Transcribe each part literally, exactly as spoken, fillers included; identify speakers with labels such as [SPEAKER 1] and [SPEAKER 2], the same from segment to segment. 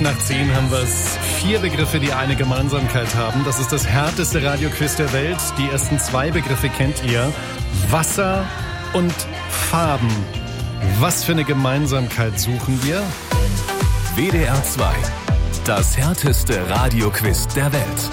[SPEAKER 1] zwanzig nach zehn haben wir es. Vier Begriffe, die eine Gemeinsamkeit haben. Das ist das härteste Radioquiz der Welt. Die ersten zwei Begriffe kennt ihr. Wasser und Farben. Was für eine Gemeinsamkeit suchen wir?
[SPEAKER 2] W D R zwei. Das härteste Radioquiz der Welt.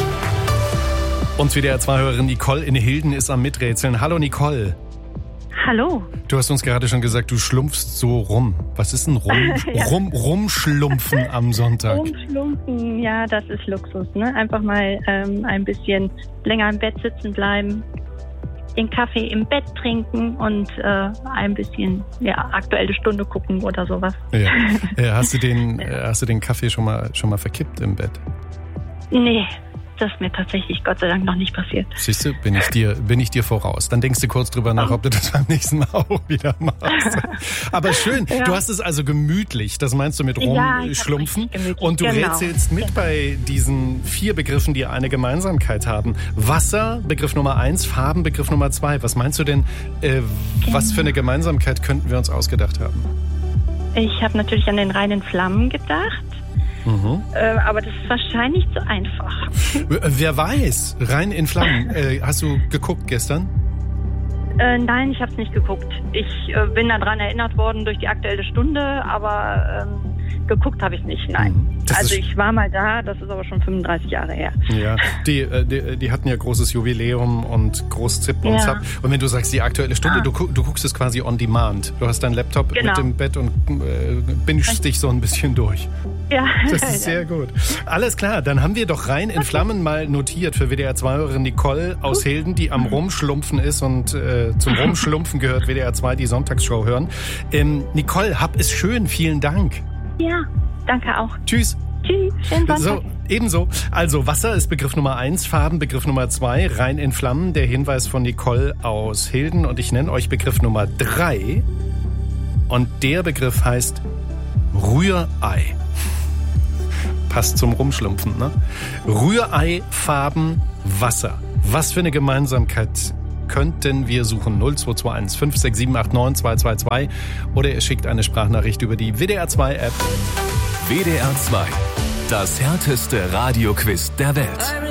[SPEAKER 1] Und W D R zwei-Hörerin Nicole in Hilden ist am Miträtseln. Hallo Nicole.
[SPEAKER 3] Hallo.
[SPEAKER 1] Du hast uns gerade schon gesagt, du schlumpfst so rum. Was ist ein rum,
[SPEAKER 3] ja.
[SPEAKER 1] rum, Rumschlumpfen am Sonntag?
[SPEAKER 3] Rumschlumpfen, ja, das ist Luxus, ne? Einfach mal ähm, ein bisschen länger im Bett sitzen bleiben, den Kaffee im Bett trinken und äh, ein bisschen ja, Aktuelle Stunde gucken oder sowas.
[SPEAKER 1] Ja. Äh, hast du den, äh, hast du den Kaffee schon mal, schon mal verkippt im Bett?
[SPEAKER 3] Nee. Das ist mir tatsächlich Gott sei Dank noch nicht passiert.
[SPEAKER 1] Siehst du, bin ich dir, bin ich dir voraus. Dann denkst du kurz drüber nach, ob du das beim nächsten Mal auch wieder machst. Aber schön, ja. Du hast es also gemütlich, das meinst du mit rumschlumpfen. Ja, und du genau. rätselst mit bei diesen vier Begriffen, die eine Gemeinsamkeit haben. Wasser, Begriff Nummer eins, Farben, Begriff Nummer zwei. Was meinst du denn, äh, genau. was für eine Gemeinsamkeit könnten wir uns ausgedacht haben?
[SPEAKER 3] Ich habe natürlich an den Rhein in Flammen gedacht. Mhm. Äh, aber das ist wahrscheinlich zu einfach.
[SPEAKER 1] Wer weiß, Rhein in Flammen. Äh, hast du geguckt gestern?
[SPEAKER 3] Äh, nein, ich habe es nicht geguckt. Ich äh, bin daran erinnert worden durch die Aktuelle Stunde, aber ähm, geguckt habe ich nicht, nein. Das also ich war mal da, das ist aber schon fünfunddreißig Jahre her. Ja, die, die, die hatten ja großes Jubiläum und groß Zip und ja. Zap. Und wenn du sagst, die Aktuelle Stunde, ah. du, du guckst es quasi on demand. Du hast deinen Laptop genau. mit dem Bett und äh, bingst dich so ein bisschen durch. Ja.
[SPEAKER 1] Das ist sehr gut. Alles klar, dann haben wir doch Rhein in Flammen mal notiert für W D R zwei-Hörerin Nicole aus Hilden, die am Rumschlumpfen ist und äh, zum Rumschlumpfen gehört W D R zwei, die Sonntagsshow hören. Ähm, Nicole, hab es schön, vielen Dank.
[SPEAKER 3] Ja, danke auch.
[SPEAKER 1] Tschüss.
[SPEAKER 3] Tschüss, schönen Sonntag.
[SPEAKER 1] So, ebenso. Also Wasser ist Begriff Nummer eins, Farben Begriff Nummer zwei, Rhein in Flammen, der Hinweis von Nicole aus Hilden. Und ich nenne euch Begriff Nummer drei. Und der Begriff heißt Rührei. Passt zum Rumschlumpfen, ne? Rührei, Farben, Wasser. Was für eine Gemeinsamkeit könnten wir suchen? null zwei zwei eins fünf sechs sieben acht neun zwei zwei zwei oder ihr schickt eine Sprachnachricht über die W D R zwei App.
[SPEAKER 2] W D R zwei. Das härteste Radioquiz der Welt.